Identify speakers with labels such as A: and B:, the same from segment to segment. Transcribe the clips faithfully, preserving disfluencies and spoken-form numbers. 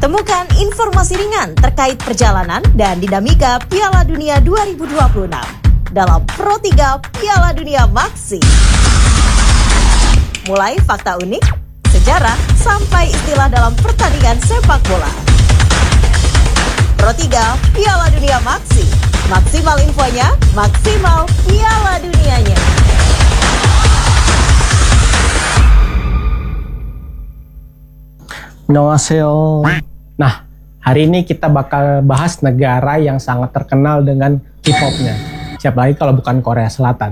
A: Temukan informasi ringan terkait perjalanan dan dinamika Piala Dunia dua ribu dua puluh enam dalam Pro tiga Piala Dunia Maxi. Mulai fakta unik, sejarah, sampai istilah dalam pertandingan sepak bola. Pro tiga Piala Dunia Maxi. Maksimal infonya, maksimal Piala Dunianya.
B: Annyeonghaseyo. Nah, hari ini kita bakal bahas negara yang sangat terkenal dengan K-popnya. Siapa lagi kalau bukan Korea Selatan.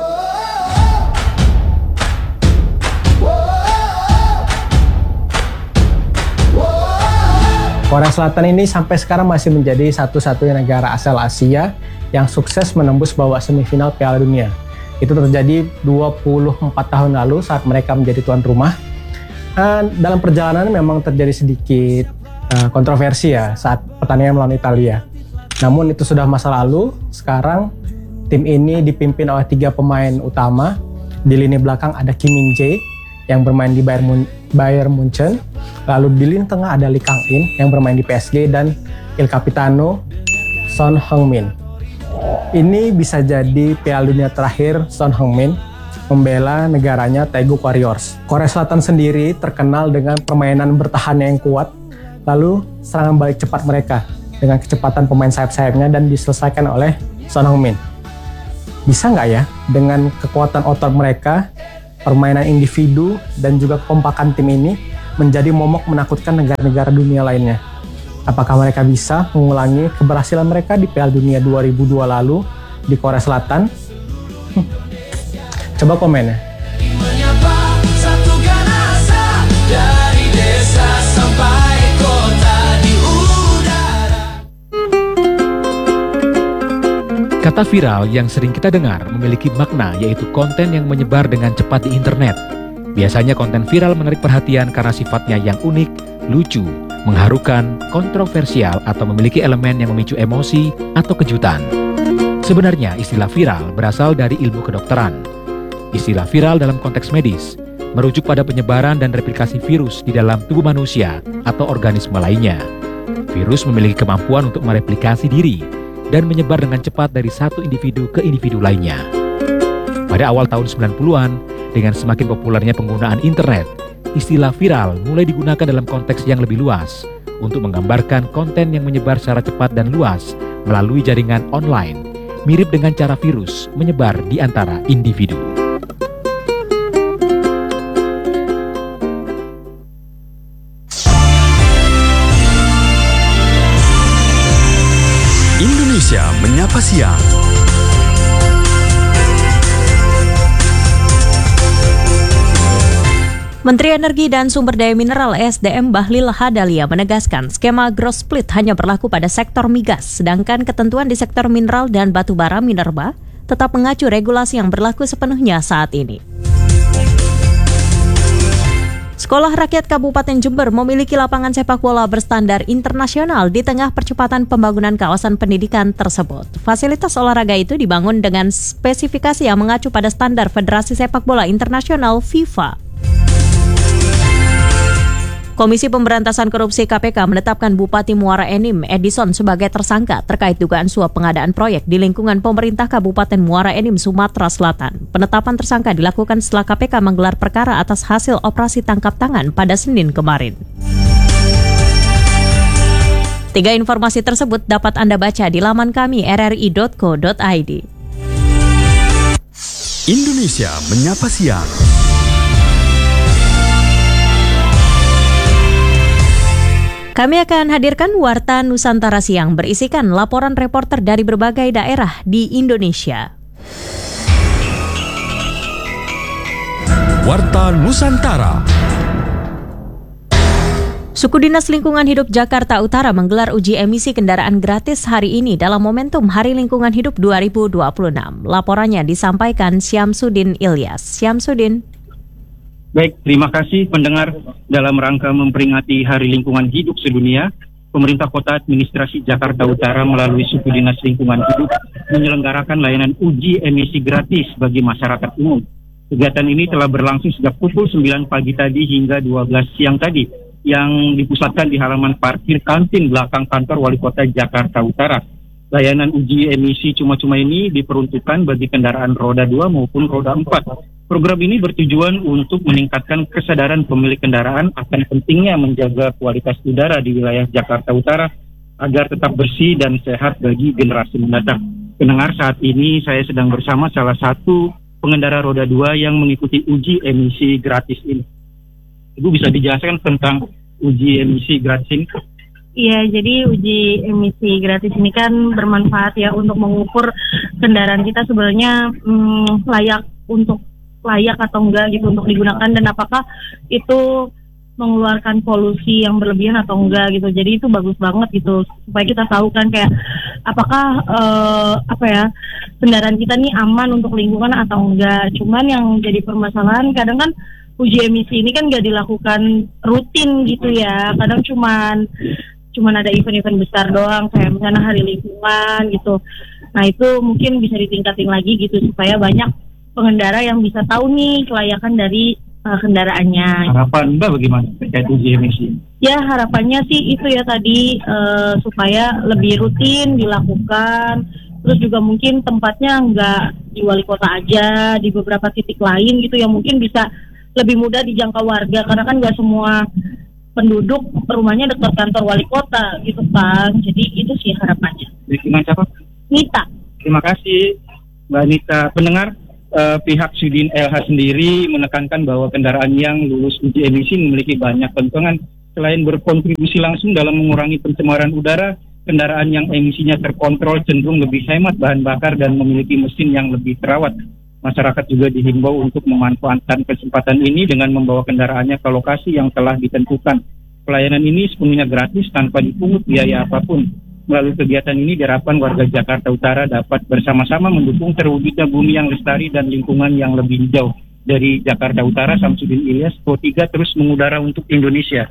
B: Korea Selatan ini sampai sekarang masih menjadi satu-satunya negara asal Asia yang sukses menembus babak semifinal Piala Dunia. Itu terjadi dua puluh empat tahun lalu saat mereka menjadi tuan rumah. Dan dalam perjalanan memang terjadi sedikit uh, kontroversi ya saat pertandingan melawan Italia. Namun itu sudah masa lalu. Sekarang tim ini dipimpin oleh tiga pemain utama. Di lini belakang ada Kim Min Jae yang bermain di Bayern, Mun- Bayern Munchen. Lalu di lini tengah ada Lee Kang In yang bermain di P S G dan Il Capitano Son Heung-min. Ini bisa jadi Piala Dunia terakhir Son Heung-min membela negaranya Taeguk Warriors. Korea Selatan sendiri terkenal dengan permainan bertahan yang kuat, lalu serangan balik cepat mereka dengan kecepatan pemain sayap-sayapnya dan diselesaikan oleh Son Heung-min. Bisa nggak ya dengan kekuatan otot mereka, permainan individu dan juga kekompakan tim ini menjadi momok menakutkan negara-negara dunia lainnya? Apakah mereka bisa mengulangi keberhasilan mereka di Piala Dunia dua ribu dua lalu di Korea Selatan? Hm. Coba komen ya.
C: Kata viral yang sering kita dengar memiliki makna, yaitu konten yang menyebar dengan cepat di internet. Biasanya konten viral menarik perhatian karena sifatnya yang unik, lucu, mengharukan, kontroversial, atau memiliki elemen yang memicu emosi atau kejutan. Sebenarnya istilah viral berasal dari ilmu kedokteran. Istilah viral dalam konteks medis merujuk pada penyebaran dan replikasi virus di dalam tubuh manusia atau organisme lainnya. Virus memiliki kemampuan untuk mereplikasi diri dan menyebar dengan cepat dari satu individu ke individu lainnya. Pada awal tahun sembilan puluhan, dengan semakin populernya penggunaan internet, istilah viral mulai digunakan dalam konteks yang lebih luas untuk menggambarkan konten yang menyebar secara cepat dan luas melalui jaringan online, mirip dengan cara virus menyebar di antara individu.
D: Indonesia Menyapa Siang.
A: Menteri Energi dan Sumber Daya Mineral S D M Bahlil Lahadalia menegaskan skema gross split hanya berlaku pada sektor migas, sedangkan ketentuan di sektor mineral dan batu bara minerba tetap mengacu regulasi yang berlaku sepenuhnya saat ini. Sekolah Rakyat Kabupaten Jember memiliki lapangan sepak bola berstandar internasional di tengah percepatan pembangunan kawasan pendidikan tersebut. Fasilitas olahraga itu dibangun dengan spesifikasi yang mengacu pada standar Federasi Sepak Bola Internasional FIFA. Komisi Pemberantasan Korupsi K P K menetapkan Bupati Muara Enim Edison sebagai tersangka terkait dugaan suap pengadaan proyek di lingkungan pemerintah Kabupaten Muara Enim, Sumatera Selatan. Penetapan tersangka dilakukan setelah K P K menggelar perkara atas hasil operasi tangkap tangan pada Senin kemarin. Tiga informasi tersebut dapat Anda baca di laman kami r r i dot co dot i d.
D: Indonesia Menyapa Siang.
A: Kami akan hadirkan Warta Nusantara Siang berisikan laporan reporter dari berbagai daerah di Indonesia.
D: Warta Nusantara.
A: Suku Dinas Lingkungan Hidup Jakarta Utara menggelar uji emisi kendaraan gratis hari ini dalam momentum Hari Lingkungan Hidup dua ribu dua puluh enam. Laporannya disampaikan Syamsuddin Ilyas. Syamsuddin.
E: Baik, terima kasih pendengar. Dalam rangka memperingati Hari Lingkungan Hidup Sedunia, Pemerintah Kota Administrasi Jakarta Utara melalui Suku Dinas Lingkungan Hidup menyelenggarakan layanan uji emisi gratis bagi masyarakat umum. Kegiatan ini telah berlangsung sejak pukul sembilan pagi tadi hingga dua belas siang tadi yang dipusatkan di halaman parkir kantin belakang kantor Wali Kota Jakarta Utara. Layanan uji emisi cuma-cuma ini diperuntukkan bagi kendaraan roda dua maupun roda empat. Program ini bertujuan untuk meningkatkan kesadaran pemilik kendaraan akan pentingnya menjaga kualitas udara di wilayah Jakarta Utara agar tetap bersih dan sehat bagi generasi mendatang. Pendengar, saat ini saya sedang bersama salah satu pengendara roda dua yang mengikuti uji emisi gratis ini. Ibu bisa dijelaskan tentang uji emisi gratis ini?
F: Iya, jadi uji emisi gratis ini kan bermanfaat ya untuk mengukur kendaraan kita sebenarnya hmm, layak untuk layak atau enggak gitu untuk digunakan, dan apakah itu mengeluarkan polusi yang berlebihan atau enggak gitu. Jadi itu bagus banget gitu supaya kita tahu kan kayak apakah uh, apa ya kendaraan kita nih aman untuk lingkungan atau enggak. Cuman yang jadi permasalahan kadang kan uji emisi ini kan nggak dilakukan rutin gitu ya. Kadang cuman cuman ada event-event besar doang kayak misalnya hari lingkungan gitu. Nah itu mungkin bisa ditingkatin lagi gitu supaya banyak pengendara yang bisa tahu nih kelayakan dari uh, kendaraannya.
E: Harapan Mbak bagaimana terkait uji emisi?
F: Ya harapannya sih itu ya tadi uh, supaya lebih rutin dilakukan. Terus juga mungkin tempatnya nggak di wali kota aja, di beberapa titik lain gitu yang mungkin bisa lebih mudah dijangkau warga, karena kan nggak semua penduduk rumahnya dekat kantor wali kota gitu kan. Jadi itu sih harapannya.
E: Dengan siapa?
F: Nita.
E: Terima kasih Mbak Nita. Pendengar, eh, pihak Sudin L H sendiri menekankan bahwa kendaraan yang lulus uji emisi memiliki banyak keuntungan. Selain berkontribusi langsung dalam mengurangi pencemaran udara, kendaraan yang emisinya terkontrol cenderung lebih hemat bahan bakar dan memiliki mesin yang lebih terawat. Masyarakat juga dihimbau untuk memanfaatkan kesempatan ini dengan membawa kendaraannya ke lokasi yang telah ditentukan. Pelayanan ini sepenuhnya gratis tanpa dipungut biaya apapun. Melalui kegiatan ini diharapkan warga Jakarta Utara dapat bersama-sama mendukung terwujudnya bumi yang lestari dan lingkungan yang lebih hijau. Dari Jakarta Utara, Samsudin Ilyas, Pro tiga terus mengudara untuk Indonesia.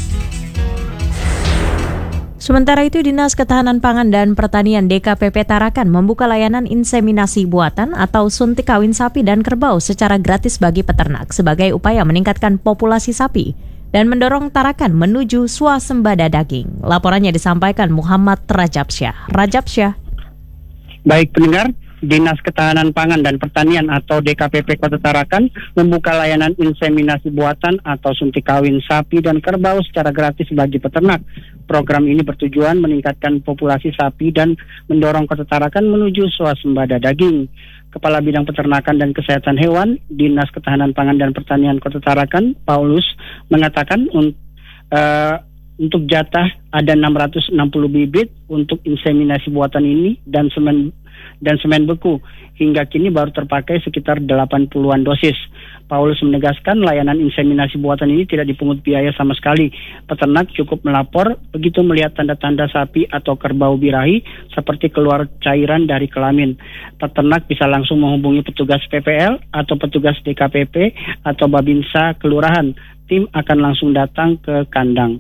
A: Sementara itu, Dinas Ketahanan Pangan dan Pertanian D K P P Tarakan membuka layanan inseminasi buatan atau suntik kawin sapi dan kerbau secara gratis bagi peternak sebagai upaya meningkatkan populasi sapi dan mendorong Tarakan menuju swasembada daging. Laporannya disampaikan Muhammad Rajabsyah. Rajabsyah.
G: Baik pendengar, Dinas Ketahanan Pangan dan Pertanian atau D K P P Kota Tarakan membuka layanan inseminasi buatan atau suntik kawin sapi dan kerbau secara gratis bagi peternak. Program ini bertujuan meningkatkan populasi sapi dan mendorong Kota Tarakan menuju swasembada daging. Kepala Bidang Peternakan dan Kesehatan Hewan Dinas Ketahanan Pangan dan Pertanian Kota Tarakan, Paulus, mengatakan un- uh, untuk jatah ada enam ratus enam puluh bibit untuk inseminasi buatan ini dan semen dan semen beku. Hingga kini baru terpakai sekitar delapan puluhan dosis. Paulus menegaskan layanan inseminasi buatan ini tidak dipungut biaya sama sekali. Peternak cukup melapor begitu melihat tanda-tanda sapi atau kerbau birahi seperti keluar cairan dari kelamin. Peternak bisa langsung menghubungi petugas P P L atau petugas D K P P atau Babinsa Kelurahan. Tim akan langsung datang ke kandang.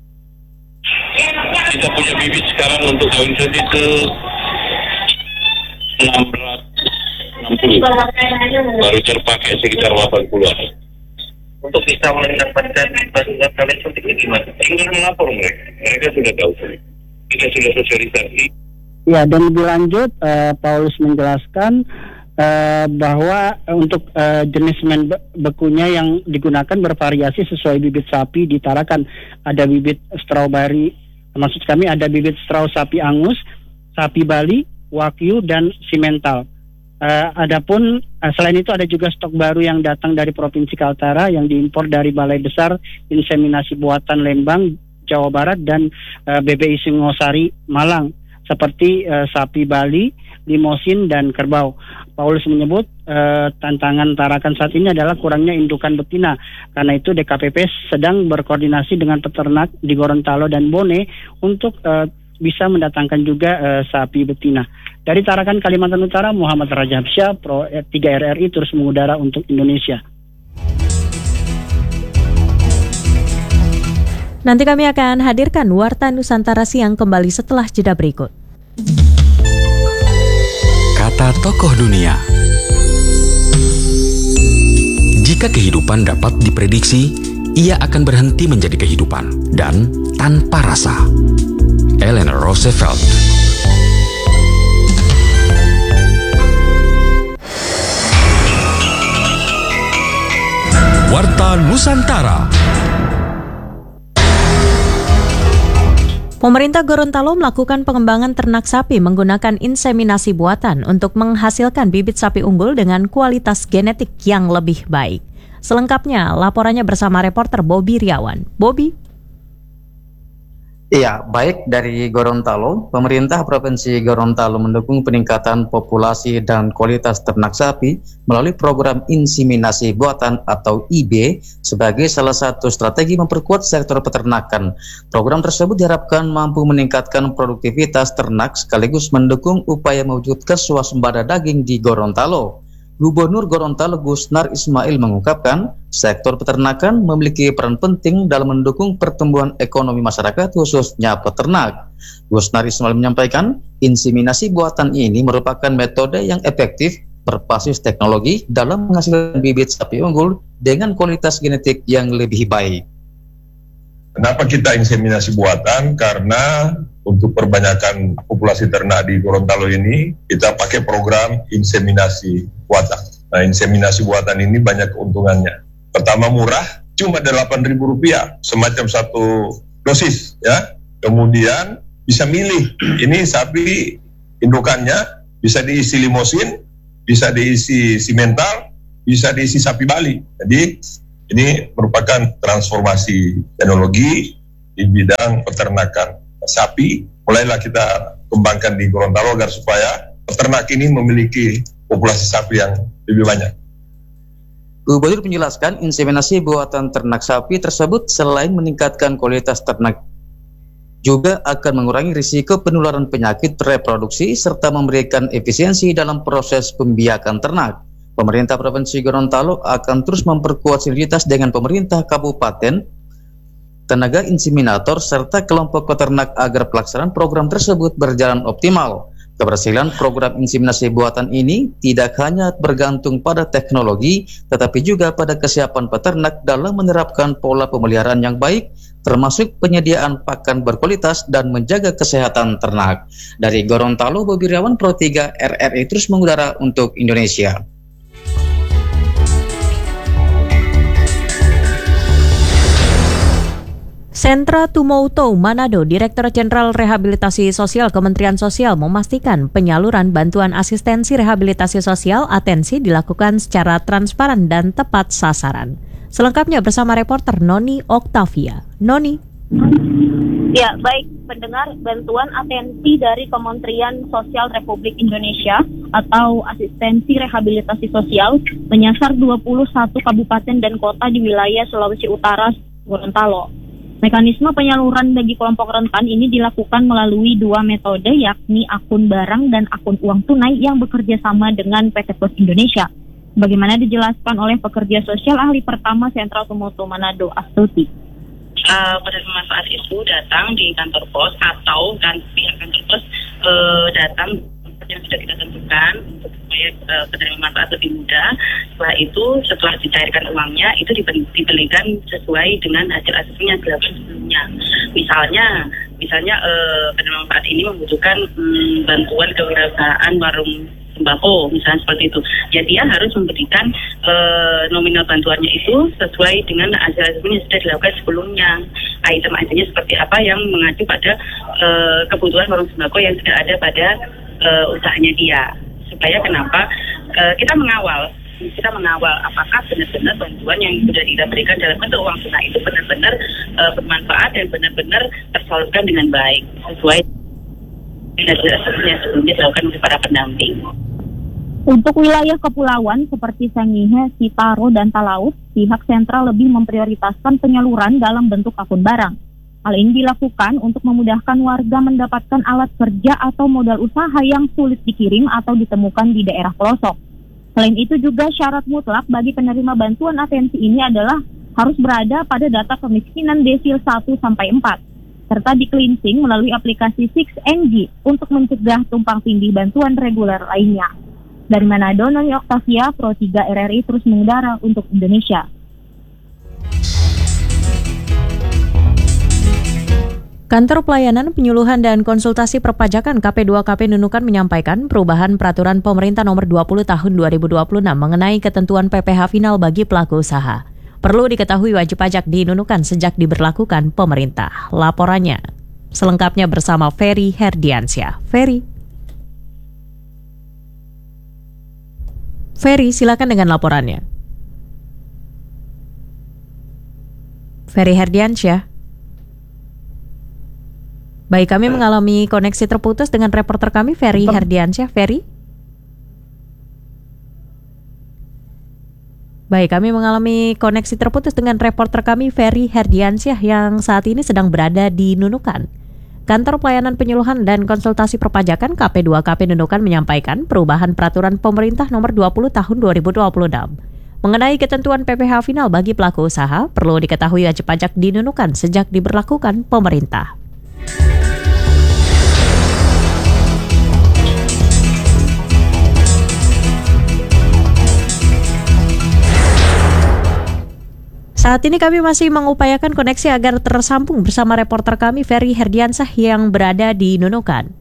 H: Kita punya bibit sekarang untuk kawin sapi itu enam ratus enam puluh, baru terpakai sekitar delapan puluhan. Untuk bisa mendapatkan bantuan kawin suntik ini gimana? Sudah melapor mereka, mereka sudah tahu, kita sudah sosialisasi.
G: Ya, dan lebih lanjut uh, Paulus menjelaskan uh, bahwa uh, untuk uh, jenis semen be- bekunya yang digunakan bervariasi sesuai bibit sapi di Tarakan. Ada bibit strawberry, maksud kami ada bibit straw sapi Angus, sapi Bali, Wagyu dan Simental. Uh, adapun uh, selain itu ada juga stok baru yang datang dari Provinsi Kaltara yang diimpor dari Balai Besar Inseminasi Buatan Lembang, Jawa Barat dan uh, B B I Singosari, Malang, seperti uh, sapi Bali, limosin dan kerbau. Paulus menyebut uh, tantangan Tarakan saat ini adalah kurangnya indukan betina. Karena itu D K P P sedang berkoordinasi dengan peternak di Gorontalo dan Bone untuk uh, bisa mendatangkan juga uh, sapi betina. Dari Tarakan, Kalimantan Utara, Muhammad Rajabsyah, Pro tiga R R I terus mengudara untuk Indonesia.
A: Nanti kami akan hadirkan Warta Nusantara Siang kembali setelah jeda berikut.
D: Kata tokoh dunia. Jika kehidupan dapat diprediksi, ia akan berhenti menjadi kehidupan dan tanpa rasa. Eleanor Roosevelt. Warta Nusantara.
A: Pemerintah Gorontalo melakukan pengembangan ternak sapi menggunakan inseminasi buatan untuk menghasilkan bibit sapi unggul dengan kualitas genetik yang lebih baik. Selengkapnya, laporannya bersama reporter Bobby Riawan. Bobby?
I: Iya, baik dari Gorontalo, pemerintah Provinsi Gorontalo mendukung peningkatan populasi dan kualitas ternak sapi melalui program inseminasi buatan atau I B sebagai salah satu strategi memperkuat sektor peternakan. Program tersebut diharapkan mampu meningkatkan produktivitas ternak sekaligus mendukung upaya mewujudkan swasembada daging di Gorontalo. Gubernur Gorontalo Gusnar Ismail mengungkapkan, sektor peternakan memiliki peran penting dalam mendukung pertumbuhan ekonomi masyarakat khususnya peternak. Gusnar Ismail menyampaikan, inseminasi buatan ini merupakan metode yang efektif berbasis teknologi dalam menghasilkan bibit sapi unggul dengan kualitas genetik yang lebih baik.
J: Kenapa kita inseminasi buatan? Karena untuk perbanyakan populasi ternak di Gorontalo ini, kita pakai program inseminasi buatan. Nah, inseminasi buatan ini banyak keuntungannya. Pertama, murah, cuma delapan ribu rupiah, semacam satu dosis, ya. Kemudian bisa milih, ini sapi indukannya bisa diisi limosin, bisa diisi simental, bisa diisi sapi Bali. Jadi ini merupakan transformasi teknologi di bidang peternakan sapi. Mulailah kita kembangkan di Gorontalo agar supaya peternak ini memiliki populasi sapi yang lebih banyak.
I: Gubernur menjelaskan inseminasi buatan ternak sapi tersebut selain meningkatkan kualitas ternak, juga akan mengurangi risiko penularan penyakit reproduksi serta memberikan efisiensi dalam proses pembiakan ternak. Pemerintah Provinsi Gorontalo akan terus memperkuat sinergitas dengan pemerintah kabupaten, tenaga inseminator, serta kelompok peternak agar pelaksanaan program tersebut berjalan optimal. Keberhasilan program inseminasi buatan ini tidak hanya bergantung pada teknologi, tetapi juga pada kesiapan peternak dalam menerapkan pola pemeliharaan yang baik, termasuk penyediaan pakan berkualitas dan menjaga kesehatan ternak. Dari Gorontalo, Bobby Riawan, Pro tiga R R I terus mengudara untuk Indonesia.
A: Sentra Tumoutou Manado, Direktur Jenderal Rehabilitasi Sosial Kementerian Sosial memastikan penyaluran bantuan asistensi rehabilitasi sosial atensi dilakukan secara transparan dan tepat sasaran. Selengkapnya bersama reporter Noni Oktavia. Noni.
F: Ya, baik pendengar, bantuan atensi dari Kementerian Sosial Republik Indonesia atau asistensi rehabilitasi sosial menyasar dua puluh satu kabupaten dan kota di wilayah Sulawesi Utara, Gorontalo. Mekanisme penyaluran bagi kelompok rentan ini dilakukan melalui dua metode, yakni akun barang dan akun uang tunai yang bekerja sama dengan P T Pos Indonesia. Bagaimana dijelaskan oleh pekerja sosial ahli pertama Sentra Tumoutou Manado, Astuti.
K: Uh, penerima manfaat itu datang di kantor pos atau dan pihak kantor pos uh, datang yang sudah kita tentukan untuk supaya uh, penerima manfaat lebih mudah. Setelah itu, setelah dicairkan uangnya, itu dibelikan sesuai dengan hasil asesmen yang dilakukan sebelumnya. Misalnya, misalnya uh, penerima manfaat ini membutuhkan um, bantuan kewirausahaan warung sembako, misalnya seperti itu. Ya, dia harus memberikan uh, nominal bantuannya itu sesuai dengan hasil asesmen yang sudah dilakukan sebelumnya. Item-itemnya seperti apa yang mengacu pada uh, kebutuhan warung sembako yang sudah ada pada Uh, usahanya dia. Supaya kenapa uh, kita mengawal kita mengawal apakah benar-benar bantuan yang sudah kita berikan dalam bentuk uang tunai itu benar-benar uh, bermanfaat dan benar-benar tersalurkan dengan baik sesuai dengan hasil yang sebelumnya dilakukan oleh para pendamping.
F: Untuk wilayah kepulauan seperti Sangihe, Sitaro, dan Talaut, pihak sentra lebih memprioritaskan penyaluran dalam bentuk akun barang. Hal ini dilakukan untuk memudahkan warga mendapatkan alat kerja atau modal usaha yang sulit dikirim atau ditemukan di daerah pelosok. Selain itu juga syarat mutlak bagi penerima bantuan atensi ini adalah harus berada pada data kemiskinan desil satu sampai empat, serta di-cleansing melalui aplikasi enam N G untuk mencegah tumpang tindih bantuan reguler lainnya. Dari Manado, Noni Oktavia, Pro tiga R R I terus mengudara untuk Indonesia.
A: Kantor Pelayanan Penyuluhan dan Konsultasi Perpajakan K P dua K P Nunukan menyampaikan perubahan peraturan pemerintah nomor dua puluh tahun dua ribu dua puluh enam mengenai ketentuan P P H final bagi pelaku usaha. Perlu diketahui wajib pajak di Nunukan sejak diberlakukan pemerintah. Laporannya selengkapnya bersama Ferry Herdiansyah. Ferry. Ferry, silakan dengan laporannya. Ferry Herdiansyah. Baik, kami mengalami koneksi terputus dengan reporter kami, Ferry Herdiansyah. Ferry? Baik, kami mengalami koneksi terputus dengan reporter kami, Ferry Herdiansyah, yang saat ini sedang berada di Nunukan. Kantor Pelayanan Penyuluhan dan Konsultasi Perpajakan K P dua K P Nunukan menyampaikan perubahan peraturan pemerintah nomor dua puluh tahun dua ribu dua puluh enam. Mengenai ketentuan P P H final bagi pelaku usaha, perlu diketahui wajib pajak di Nunukan sejak diberlakukan pemerintah. Saat ini kami masih mengupayakan koneksi agar tersambung bersama reporter kami Ferry Herdiansyah yang berada di Nunukan.